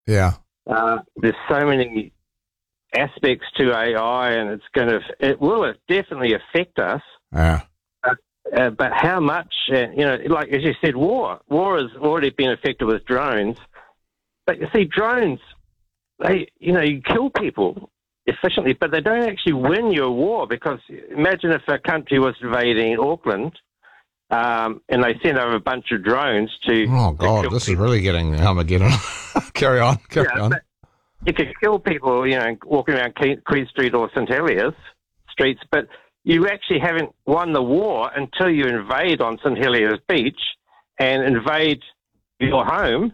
Yeah. There's so many aspects to AI, and it will definitely affect us. Yeah. But how much? Like as you said, war has already been affected with drones. But you see, drones, you kill people efficiently, but they don't actually win your war, because imagine if a country was invading Auckland, and they sent over a bunch of drones to. Oh God, this is really getting Armageddon. Carry on. But you could kill people, walking around Queen Street or St Heliers streets, but you actually haven't won the war until you invade on St Heliers Beach and invade your home.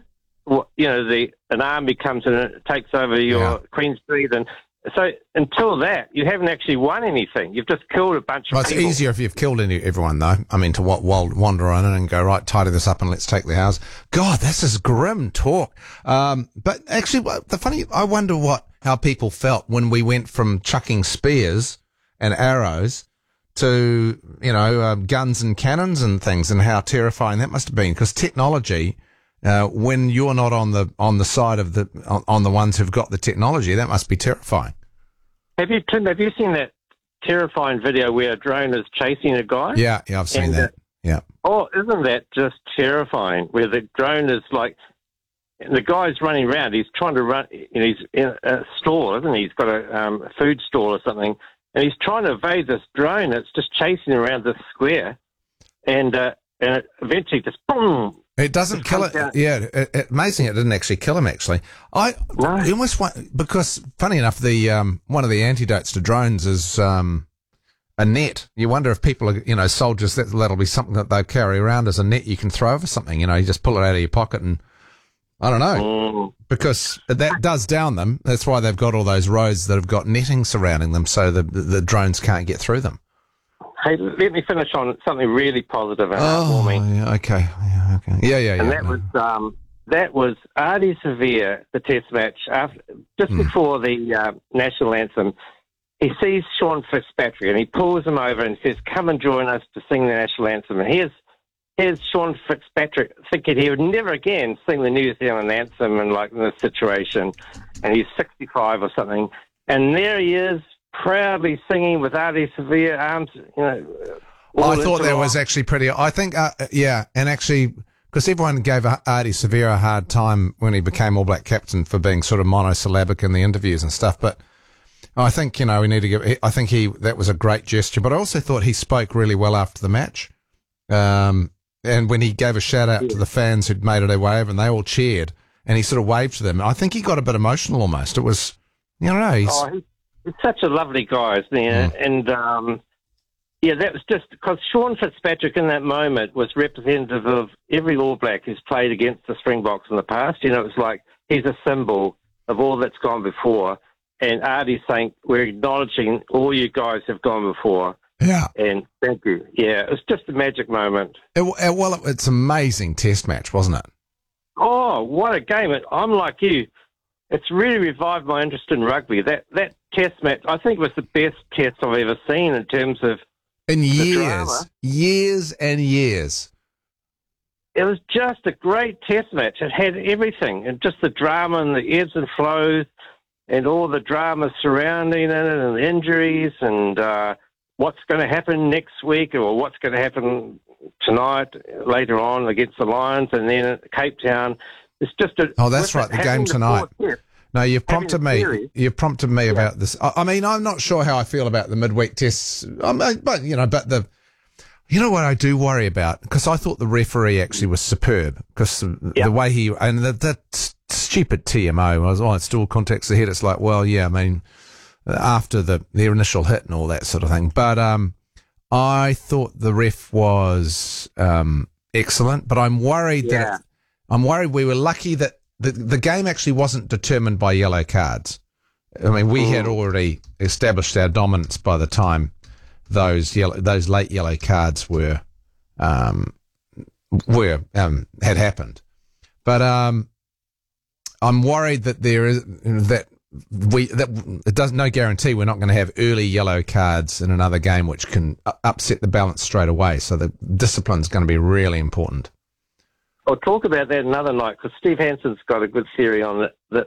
An army comes in and takes over your Queen Street, and so until that, you haven't actually won anything. You've just killed a bunch of people. It's easier if you've killed everyone, though. I mean, to wander on in and go, right, tidy this up and let's take the house. God, this is grim talk. But actually, I wonder how people felt when we went from chucking spears and arrows to, guns and cannons and things, and how terrifying that must have been. Because technology, when you're not on the side of on the ones who've got the technology, that must be terrifying. Tim, have you seen that terrifying video where a drone is chasing a guy? Yeah, I've seen that. Yeah. Oh, isn't that just terrifying? Where the drone is the guy's running around. He's trying to run. He's in a stall, isn't he? He's got a food stall or something, and he's trying to evade this drone. It's just chasing around this square, and it eventually just boom. It doesn't kill it. Yeah, amazing. It didn't actually kill him. Actually, I almost want, because funny enough, the one of the antidotes to drones is a net. You wonder if people are, soldiers, that'll be something that they'll carry around as a net you can throw over something. You just pull it out of your pocket, and I don't know, because that does down them. That's why they've got all those roads that have got netting surrounding them, so the drones can't get through them. Hey, let me finish on something really positive and heartwarming. Yeah, okay. Yeah. And that was Ardie Savea, the Test match, just before the national anthem. He sees Sean Fitzpatrick and he pulls him over and says, "Come and join us to sing the national anthem." And here's Sean Fitzpatrick thinking he would never again sing the New Zealand anthem in this situation. And he's 65 or something. And there he is, proudly singing with Ardie Savea, arms, I thought that was actually pretty. I think, and actually, because everyone gave Ardie Savea a hard time when he became All Black captain for being sort of monosyllabic in the interviews and stuff. But I think, we need to give. I think that was a great gesture. But I also thought he spoke really well after the match. And when he gave a shout out to the fans who'd made it away over, and they all cheered, and he sort of waved to them. I think he got a bit emotional almost. It was, he's such a lovely guy, isn't he? And that was just because Sean Fitzpatrick in that moment was representative of every All Black who's played against the Springboks in the past. It was like he's a symbol of all that's gone before. And Ardie's saying, "We're acknowledging all you guys have gone before." Yeah. And thank you. Yeah, it was just a magic moment. It's an amazing Test match, wasn't it? Oh, what a game. I'm like you. It's really revived my interest in rugby. That Test match, I think, was the best Test I've ever seen in terms of years and years. It was just a great Test match. It had everything, and just the drama and the ebbs and flows, and all the drama surrounding it, and the injuries, and what's going to happen next week, or what's going to happen tonight, later on against the Lions, and then at Cape Town. It's just that's right, the game tonight. No, you've prompted me. You've prompted me about this. I mean, I'm not sure how I feel about the midweek tests, but what I do worry about, because I thought the referee actually was superb, because the way he, and that stupid TMO, it still contacts the head. It's like, well, yeah, I mean, after the initial hit and all that sort of thing. But I thought the ref was excellent, but I'm worried we were lucky that the game actually wasn't determined by yellow cards. I mean, we had already established our dominance by the time those late yellow cards had happened. But I'm worried that it does no guarantee we're not going to have early yellow cards in another game, which can upset the balance straight away. So the discipline's going to be really important. I'll talk about that another night because Steve Hanson's got a good theory on it. That